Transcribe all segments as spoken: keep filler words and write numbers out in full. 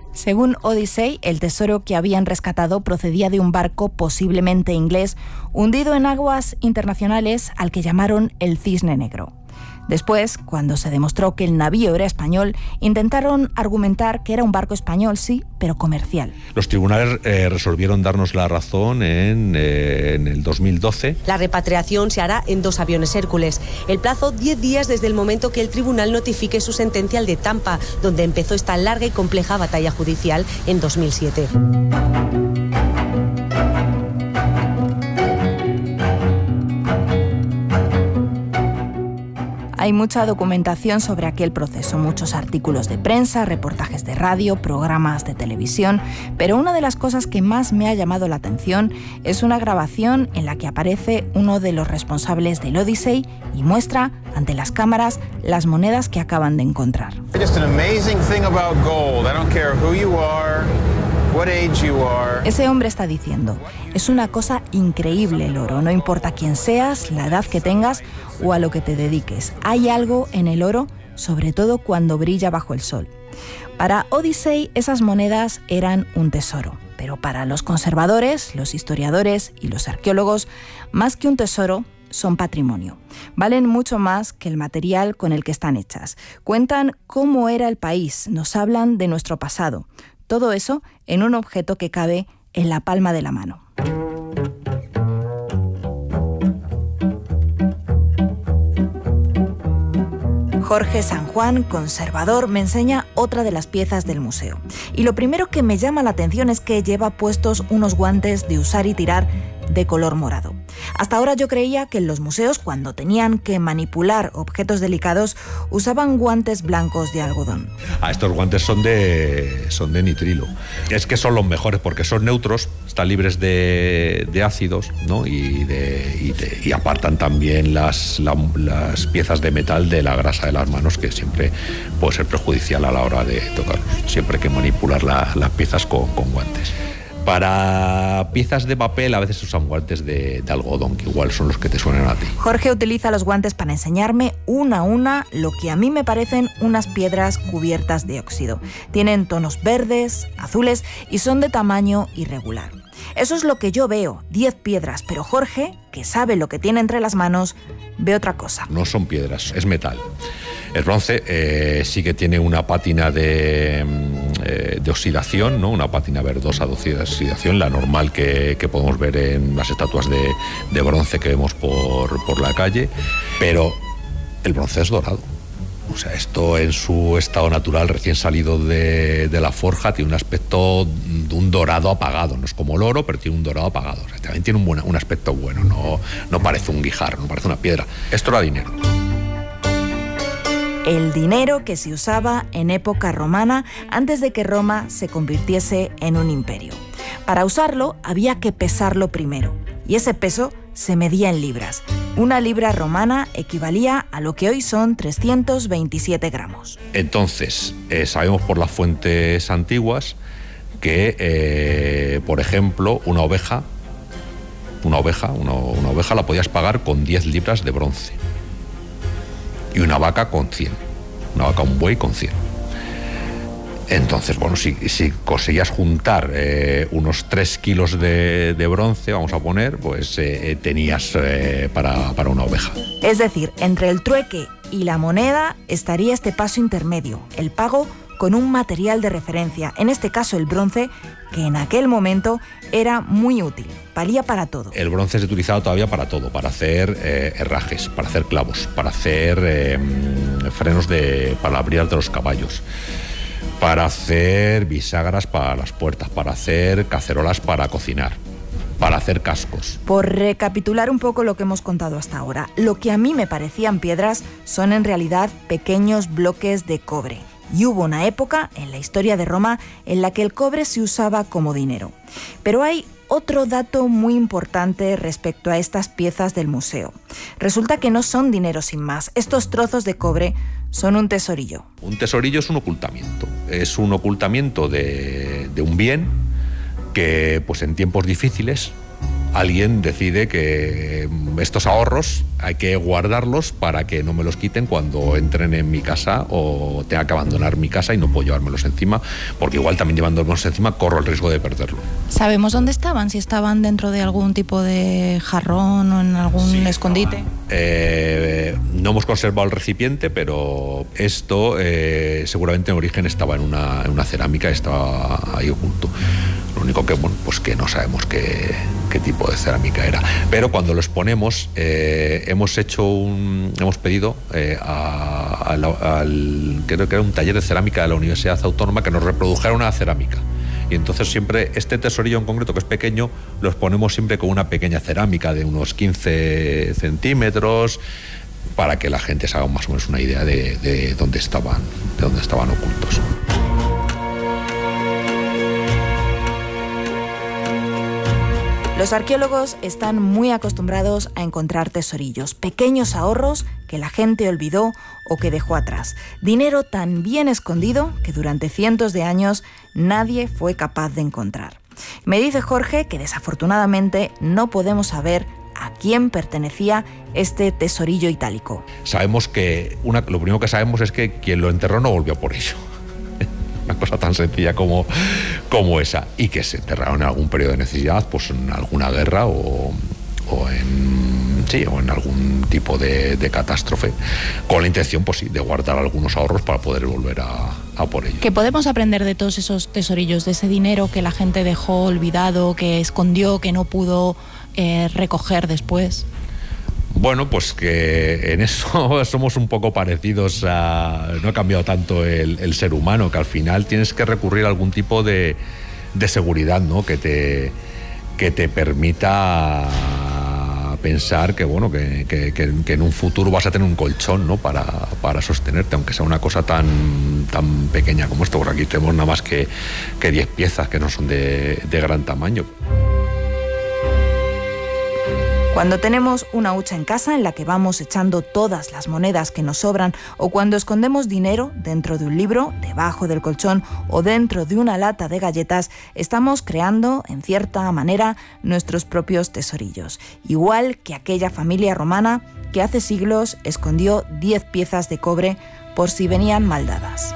Según Odyssey, el tesoro que habían rescatado procedía de un barco posiblemente inglés hundido en aguas internacionales al que llamaron el Cisne Negro. Después, cuando se demostró que el navío era español, intentaron argumentar que era un barco español, sí, pero comercial. Los tribunales eh, resolvieron darnos la razón en, eh, en el dos mil doce. La repatriación se hará en dos aviones Hércules. El plazo, diez días desde el momento que el tribunal notifique su sentencia al de Tampa, donde empezó esta larga y compleja batalla judicial en dos mil siete. Hay mucha documentación sobre aquel proceso, muchos artículos de prensa, reportajes de radio, programas de televisión, pero una de las cosas que más me ha llamado la atención es una grabación en la que aparece uno de los responsables del Odyssey y muestra ante las cámaras las monedas que acaban de encontrar. Ese hombre está diciendo, es una cosa increíble el oro, no importa quién seas, la edad que tengas o a lo que te dediques. Hay algo en el oro, sobre todo cuando brilla bajo el sol. Para Odyssey esas monedas eran un tesoro, pero para los conservadores, los historiadores y los arqueólogos, más que un tesoro, son patrimonio. Valen mucho más que el material con el que están hechas. Cuentan cómo era el país, nos hablan de nuestro pasado. Todo eso en un objeto que cabe en la palma de la mano. Jorge San Juan, conservador, me enseña otra de las piezas del museo. Y lo primero que me llama la atención es que lleva puestos unos guantes de usar y tirar de color morado. Hasta ahora yo creía que en los museos, cuando tenían que manipular objetos delicados, usaban guantes blancos de algodón. Ah, estos guantes son de, son de nitrilo. Es que son los mejores porque son neutros, están libres de, de ácidos, ¿no? y, de, y, de, y apartan también las, la, las piezas de metal de la grasa de las manos, que siempre puede ser perjudicial a la hora de tocarlos. Siempre hay que manipular la, las piezas con, con guantes. Para piezas de papel a veces se usan guantes de, de algodón, que igual son los que te suenan a ti. Jorge utiliza los guantes para enseñarme una a una lo que a mí me parecen unas piedras cubiertas de óxido. Tienen tonos verdes, azules y son de tamaño irregular. Eso es lo que yo veo, diez piedras, pero Jorge, que sabe lo que tiene entre las manos, ve otra cosa. No son piedras, es metal. El bronce eh, sí que tiene una pátina de, eh, de oxidación, ¿no? Una pátina verdosa de oxidación, la normal que, que podemos ver en las estatuas de, de bronce que vemos por, por la calle, pero el bronce es dorado. O sea, esto en su estado natural, recién salido de, de la forja, tiene un aspecto de un dorado apagado. No es como el oro, pero tiene un dorado apagado. O sea, también tiene un, buen, un aspecto bueno, no, no parece un guijarro, no parece una piedra. Esto era dinero. El dinero que se usaba en época romana antes de que Roma se convirtiese en un imperio. Para usarlo había que pesarlo primero, y ese peso se medía en libras. Una libra romana equivalía a lo que hoy son trescientos veintisiete gramos. Entonces, eh, sabemos por las fuentes antiguas que, eh, por ejemplo, una oveja, una oveja, una, una oveja la podías pagar con diez libras de bronce. Y una vaca con cien. Una vaca, un buey con cien. Entonces, bueno, si, si conseguías juntar eh, unos tres kilos de, de bronce, vamos a poner, pues eh, tenías eh, para, para una oveja. Es decir, entre el trueque y la moneda estaría este paso intermedio, el pago con un material de referencia, en este caso el bronce, que en aquel momento era muy útil, valía para todo. El bronce es utilizado todavía para todo, para hacer eh, herrajes, para hacer clavos, para hacer eh, frenos de, para abrir de los caballos, para hacer bisagras para las puertas, para hacer cacerolas para cocinar, para hacer cascos. Por recapitular un poco lo que hemos contado hasta ahora, lo que a mí me parecían piedras son en realidad pequeños bloques de cobre. Y hubo una época en la historia de Roma en la que el cobre se usaba como dinero. Pero hay otro dato muy importante respecto a estas piezas del museo. Resulta que no son dinero sin más. Estos trozos de cobre son un tesorillo. Un tesorillo es un ocultamiento. Es un ocultamiento de, de un bien que, pues en tiempos difíciles, alguien decide que estos ahorros hay que guardarlos para que no me los quiten cuando entren en mi casa o tenga que abandonar mi casa y no puedo llevármelos encima, porque igual también llevándolos encima corro el riesgo de perderlo. ¿Sabemos dónde estaban? Si estaban dentro de algún tipo de jarrón o en algún sí, escondite. Eh, no hemos conservado el recipiente, pero esto eh, seguramente en origen estaba en una, en una cerámica, estaba ahí oculto. Lo único que, bueno, pues que no sabemos qué, qué tipo de cerámica era. Pero cuando lo exponemos, eh, hemos hecho un, hemos pedido eh, a, a la, al, creo que era un taller de cerámica de la Universidad Autónoma que nos reprodujera una cerámica. Y entonces siempre este tesorillo en concreto, que es pequeño, lo exponemos siempre con una pequeña cerámica de unos quince centímetros, para que la gente se haga más o menos una idea de, de dónde estaban, de dónde estaban ocultos. Los arqueólogos están muy acostumbrados a encontrar tesorillos, pequeños ahorros que la gente olvidó o que dejó atrás. Dinero tan bien escondido que durante cientos de años nadie fue capaz de encontrar. Me dice Jorge que desafortunadamente no podemos saber a quién pertenecía este tesorillo itálico. Sabemos que, una, lo primero que sabemos es que quien lo enterró no volvió por ello. Una cosa tan sencilla como, como esa, y que se enterraron en algún periodo de necesidad, pues en alguna guerra o, o, en, sí, o en algún tipo de, de catástrofe, con la intención, pues sí, de guardar algunos ahorros para poder volver a, a por ellos. ¿Qué podemos aprender de todos esos tesorillos, de ese dinero que la gente dejó olvidado, que escondió, que no pudo eh, recoger después? Bueno, pues que en eso somos un poco parecidos a... No ha cambiado tanto el, el ser humano, que al final tienes que recurrir a algún tipo de, de seguridad, ¿no? Que te, que te permita pensar que, bueno, que, que, que, que en un futuro vas a tener un colchón, ¿no? Para, para sostenerte, aunque sea una cosa tan, tan pequeña como esto, porque aquí tenemos nada más que, que diez piezas que no son de, de gran tamaño. Cuando tenemos una hucha en casa en la que vamos echando todas las monedas que nos sobran, o cuando escondemos dinero dentro de un libro, debajo del colchón o dentro de una lata de galletas, estamos creando, en cierta manera, nuestros propios tesorillos. Igual que aquella familia romana que hace siglos escondió diez piezas de cobre por si venían mal dadas.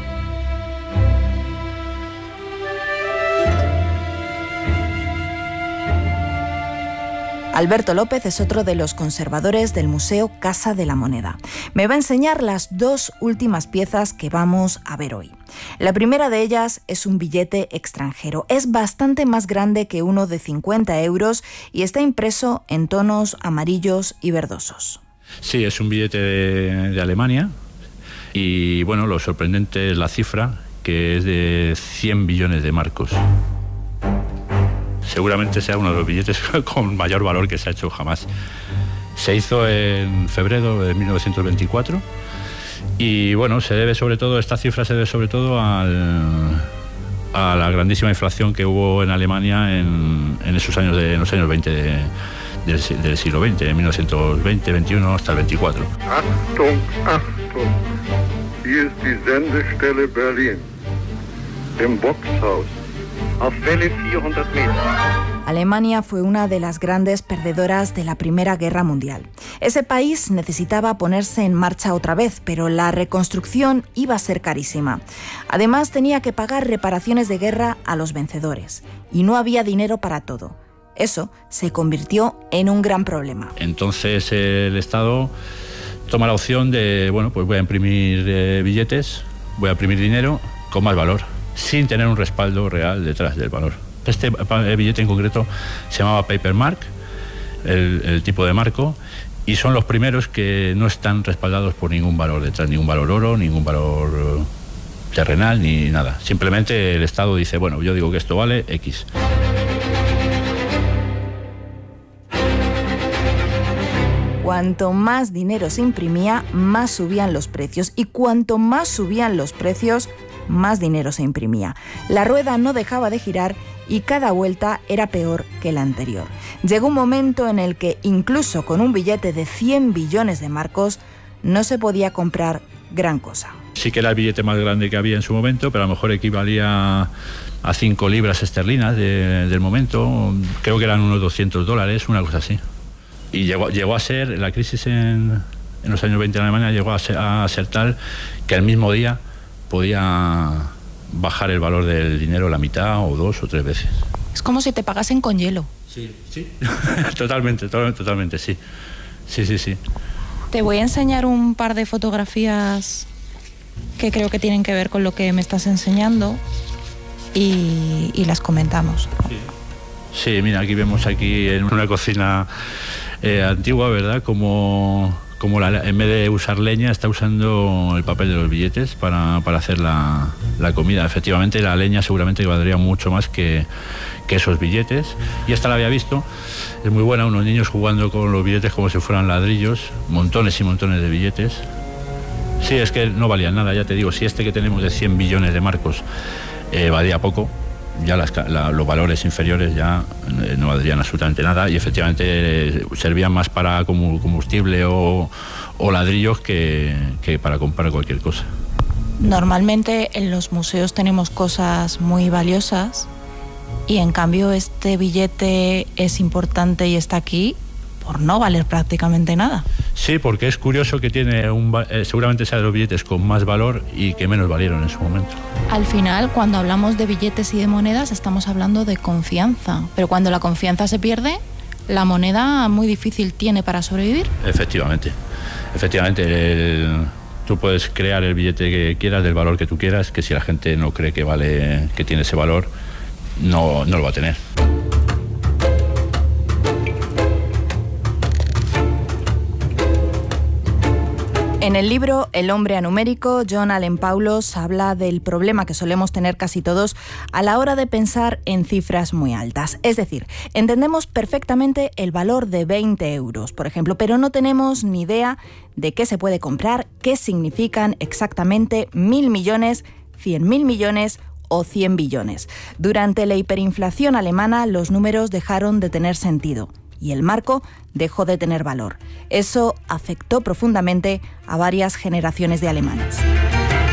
Alberto López es otro de los conservadores del Museo Casa de la Moneda. Me va a enseñar las dos últimas piezas que vamos a ver hoy. La primera de ellas es un billete extranjero. Es bastante más grande que uno de cincuenta euros y está impreso en tonos amarillos y verdosos. Sí, es un billete de, de Alemania y bueno, lo sorprendente es la cifra, que es de cien billones de marcos. Seguramente sea uno de los billetes con mayor valor que se ha hecho jamás. Se hizo en febrero de mil novecientos veinticuatro y bueno, se debe sobre todo, esta cifra se debe sobre todo al, a la grandísima inflación que hubo en Alemania en, en esos años, de, en los años veinte de, del, del siglo veinte, de mil novecientos veinte, veintiuno hasta el veinticuatro. Achtung, Achtung, hier ist die Sendestelle Berlin, im Boxhaus. Alemania fue una de las grandes perdedoras de la Primera Guerra Mundial. Ese país necesitaba ponerse en marcha otra vez, pero la reconstrucción iba a ser carísima. Además, tenía que pagar reparaciones de guerra a los vencedores, y no había dinero para todo. Eso se convirtió en un gran problema. Entonces el Estado toma la opción de, bueno, pues voy a imprimir eh, billetes, voy a imprimir dinero con más valor, sin tener un respaldo real detrás del valor. Este billete en concreto se llamaba Paper Mark, el, el tipo de marco, y son los primeros que no están respaldados por ningún valor detrás, ningún valor oro, ningún valor terrenal, ni nada. Simplemente el Estado dice, bueno, yo digo que esto vale X. Cuanto más dinero se imprimía, más subían los precios, y cuanto más subían los precios, más dinero se imprimía. La rueda no dejaba de girar y cada vuelta era peor que la anterior. Llegó un momento en el que, incluso con un billete de cien billones de marcos, no se podía comprar gran cosa. Sí que era el billete más grande que había en su momento, pero a lo mejor equivalía a cinco libras esterlinas de, del momento. Creo que eran unos doscientos dólares, una cosa así. Y llegó, llegó a ser, la crisis en, en los años veinte en Alemania llegó a ser, a ser tal que al mismo día podía bajar el valor del dinero la mitad o dos o tres veces. Es como si te pagasen con hielo. Sí, sí. totalmente, totalmente, totalmente, sí. Sí, sí, sí. Te voy a enseñar un par de fotografías que creo que tienen que ver con lo que me estás enseñando y, y las comentamos. Sí. Sí, mira, aquí vemos aquí en una cocina eh, antigua, ¿verdad? Como, como la, en vez de usar leña está usando el papel de los billetes para, para hacer la, la comida. Efectivamente, la leña seguramente valdría mucho más que, que esos billetes. Y esta la había visto, es muy buena, unos niños jugando con los billetes como si fueran ladrillos, montones y montones de billetes. Sí, es que no valían nada, ya te digo, si este que tenemos de cien billones de marcos eh, valía poco, ya las, la, los valores inferiores ya eh, no valdrían absolutamente nada y efectivamente eh, servían más para como combustible o, o ladrillos que, que para comprar cualquier cosa. Normalmente en los museos tenemos cosas muy valiosas y en cambio este billete es importante y está aquí por no valer prácticamente nada. Sí, porque es curioso que tiene un, eh, seguramente sea de los billetes con más valor y que menos valieron en su momento. Al final, cuando hablamos de billetes y de monedas, estamos hablando de confianza. Pero cuando la confianza se pierde, la moneda muy difícil tiene para sobrevivir. Efectivamente, efectivamente. El, tú puedes crear el billete que quieras, del valor que tú quieras, que si la gente no cree que vale, que tiene ese valor, no, no lo va a tener. En el libro El hombre anumérico, John Allen Paulos habla del problema que solemos tener casi todos a la hora de pensar en cifras muy altas. Es decir, entendemos perfectamente el valor de veinte euros, por ejemplo, pero no tenemos ni idea de qué se puede comprar, qué significan exactamente mil millones, cien mil millones o cien billones. Durante la hiperinflación alemana, los números dejaron de tener sentido y el marco dejó de tener valor. Eso afectó profundamente a varias generaciones de alemanes.